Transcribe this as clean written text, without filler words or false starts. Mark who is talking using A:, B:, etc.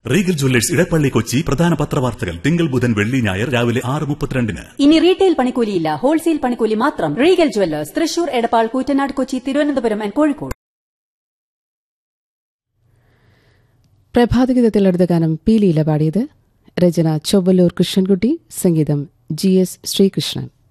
A: Regal Jewellers Edappally Kochi പ്രധാന പത്രവാർത്തകൾ തിങ്കൾ ബുധൻ വെള്ളി ഞായർ രാവിലെ 6:32.
B: ഇനി റീറ്റെയിൽ പണിക്കൂലിയില്ല, ഹോൾസെയിൽ പണിക്കൂലി മാത്രം. Regal Jewellers, Thrissur, Edappal, Koottanad, Kochi, Thiruvananthapuram and Kozhikode.
C: പ്രഭാതഗീതത്തിലെടുത്ത ഗാനം പി ലീല പാടിയത്. രചന ചൊവ്വല്ലൂർ കൃഷ്ണൻകുട്ടി, സംഗീതം GS ശ്രീകൃഷ്ണൻ.